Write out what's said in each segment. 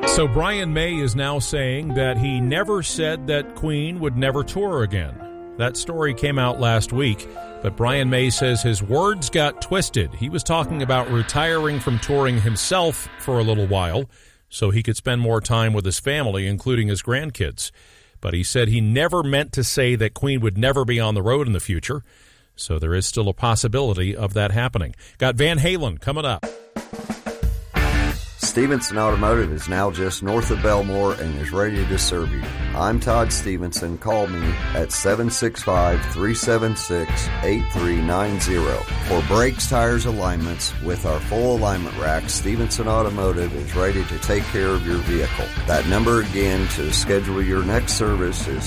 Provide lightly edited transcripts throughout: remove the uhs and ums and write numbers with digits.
So Brian May is now saying that he never said that Queen would never tour again. That story came out last week, but Brian May says his words got twisted. He was talking about retiring from touring himself for a little while so he could spend more time with his family, including his grandkids. But he said he never meant to say that Queen would never be on the road in the future, so there is still a possibility of that happening. Got Van Halen coming up. Stevenson Automotive is now just north of Belmore and is ready to serve you. I'm Todd Stevenson. Call me at 765-376-8390. For brakes, tires, alignments, with our full alignment rack, Stevenson Automotive is ready to take care of your vehicle. That number again to schedule your next service is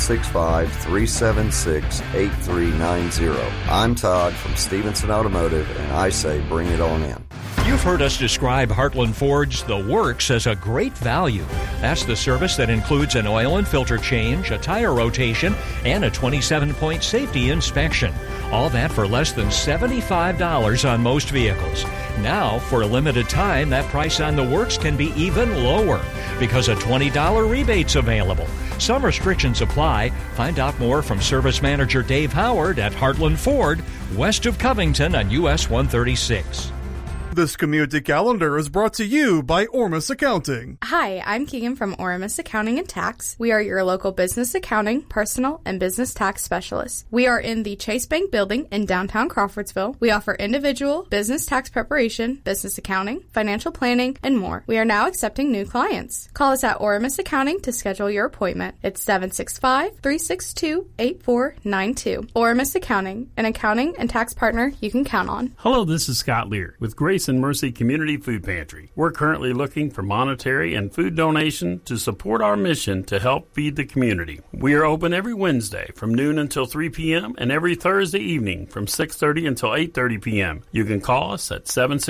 765-376-8390. I'm Todd from Stevenson Automotive, and I say bring it on in. You've heard us describe Heartland Ford's The Works as a great value. That's the service that includes an oil and filter change, a tire rotation, and a 27-point safety inspection. All that for less than $75 on most vehicles. Now, for a limited time, that price on The Works can be even lower because a $20 rebate's available. Some restrictions apply. Find out more from Service Manager Dave Howard at Heartland Ford, west of Covington on US 136. This community calendar is brought to you by Ormus Accounting. Hi, I'm Keegan from Ormus Accounting and Tax. We are your local business accounting, personal, and business tax specialists. We are in the Chase Bank building in downtown Crawfordsville. We offer individual, business tax preparation, business accounting, financial planning, and more. We are now accepting new clients. Call us at Ormus Accounting to schedule your appointment. It's 765-362-8492. Ormus Accounting, an accounting and tax partner you can count on. Hello, this is Scott Lear with Grace and Mercy Community Food Pantry. We're currently looking for monetary and food donation to support our mission to help feed the community. We are open every Wednesday from noon until 3 p.m. and every Thursday evening from 6:30 until 8:30 p.m. You can call us at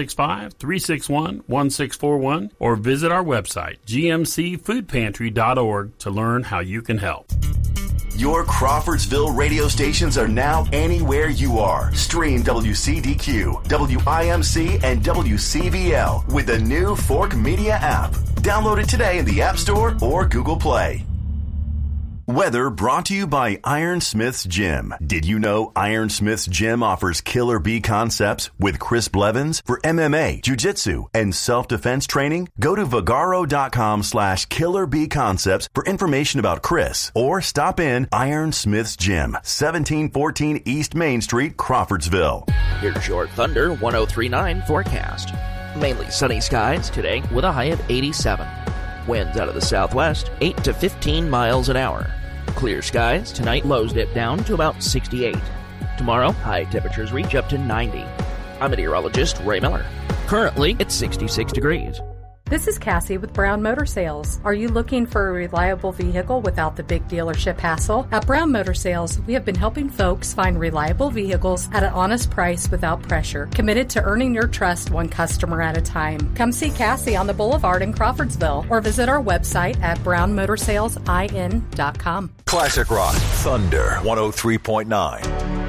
765-361-1641 or visit our website, gmcfoodpantry.org, to learn how you can help. Your Crawfordsville radio stations are now anywhere you are. Stream WCDQ, WIMC, and WCVL with the new Fork Media app. Download it today in the App Store or Google Play. Weather brought to you by Ironsmith's Gym. Did you know Ironsmith's Gym offers Killer Bee concepts with Chris Blevins for MMA, jiu-jitsu, and self-defense training? Go to Vagaro.com/Killer Bee Concepts for information about Chris, or stop in Ironsmith's Gym, 1714 East Main Street, Crawfordsville. Here's your Thunder 1039 forecast. Mainly sunny skies today with a high of 87. Winds out of the southwest, 8 to 15 miles an hour. Clear skies, tonight lows dip down to about 68. Tomorrow, high temperatures reach up to 90. I'm meteorologist Ray Miller. Currently, it's 66 degrees. This is Cassie with Brown Motor Sales. Are you looking for a reliable vehicle without the big dealership hassle? At Brown Motor Sales, we have been helping folks find reliable vehicles at an honest price without pressure, committed to earning your trust one customer at a time. Come see Cassie on the Boulevard in Crawfordsville or visit our website at brownmotorsalesIN.com. Classic Rock, Thunder 103.9.